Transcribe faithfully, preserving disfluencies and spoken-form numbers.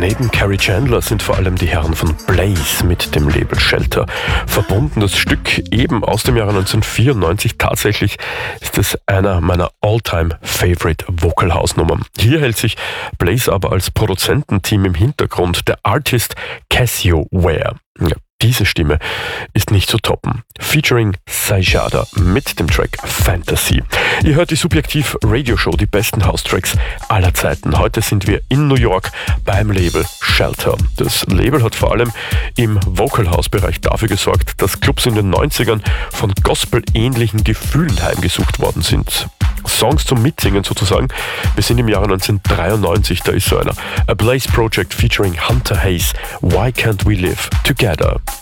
Neben Carrie Chandler sind vor allem die Herren von Blaze mit dem Label Shelter verbunden. Das Stück eben aus dem Jahre neunzehnhundertvierundneunzig. Tatsächlich ist es einer meiner All-Time-Favorite Vocal House-Nummern. Hier hält sich Blaze aber als Produzententeam im Hintergrund, der Artist Casio Ware. Ja, diese Stimme ist nicht zu toppen. Featuring Sajada mit dem Track Fantasy. Ihr hört die Subjektiv Radio Show, die besten House-Tracks aller Zeiten. Heute sind wir in New York beim Label Shelter. Das Label hat vor allem im Vocal House-Bereich dafür gesorgt, dass Clubs in den neunzigern von Gospel-ähnlichen Gefühlen heimgesucht worden sind. Songs zum Mitsingen sozusagen. Wir sind im Jahre neunzehnhundertdreiundneunzig, da ist so einer. A Blaze Project featuring Hunter Hayes. Why Can't We Live Together?